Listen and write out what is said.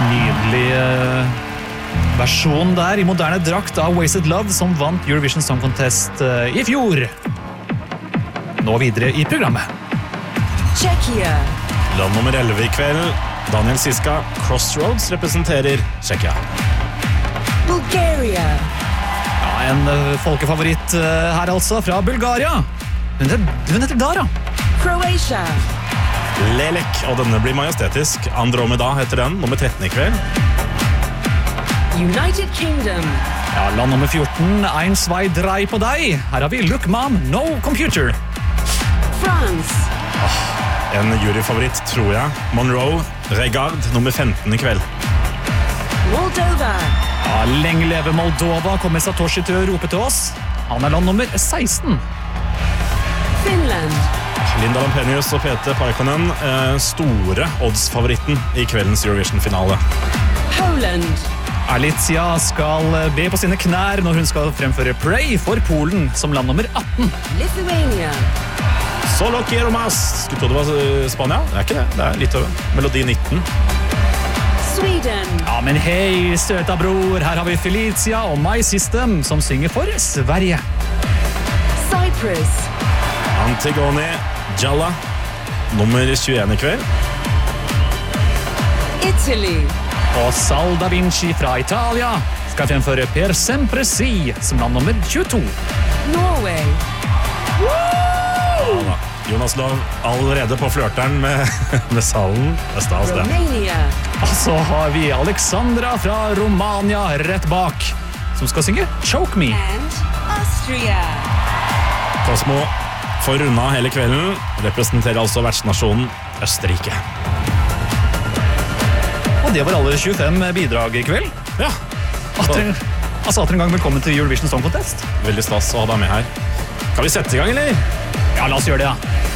Nydelig versjon der I moderne drakt av Wasted Love som vant Eurovision Song Contest I fjor. Nå videre I programmet. Czechia. Land nummer 11 I kveld. Daniel Siska, Crossroads, representerer Tsjekkia. Bulgaria. Ja, en folkefavoritt her altså, fra Bulgaria. Hun heter Dara. Croatia. Lelek, og denne blir majestetisk. Andromeda heter den, nummer 13 I kveld. United Kingdom. Ja, land nummer 14, Ein, zwei, drei på deg. Her har vi Look Mom, No Computer. France. En juryfavoritt, tror jeg. Monroe, Regard, nummer 15 I kveld. Moldova. Ja, lenge leve Moldova, kommer Satoshi til å rope til oss. Han land nummer 16. Finland. Linda Lampenius og Peter Parkkonen, store oddsfavoritten I kveldens Eurovision-finale. Poland. Alicia skal be på sine knær når hun skal fremføre Pray for Polen som land nummer 18. Lithuania. Solo quiero más. Skulle tro det var Spania? Det ikke det. Det litt over. Melodi 19. Sweden. Ja, men hei, søta bror. Her har vi Felicia og My System som synger for Sverige. Cyprus. Antigone, Jalla, nummer 21 I kveld. Italy. Og Sal da Vinci fra Italia skal fremføre Per Sempre Si som land nummer 22. Norway. Ja, da. Jonas Lov allerede på flørteren med salen. Det stas det. Romania. Og så har vi Alexandra fra Romania rett bak som skal synge Choke Me. And Austria. Cosmo får runde hele kvelden, representerer altså vertsnasjonen Østerrike. Og det var alle 25 bidrag I kveld. Ja, Atter en gang velkommen til Eurovision Song Contest. veldig stas å ha deg med her. Kan vi sette I gang, eller? Ja, la oss gjøre det, ja.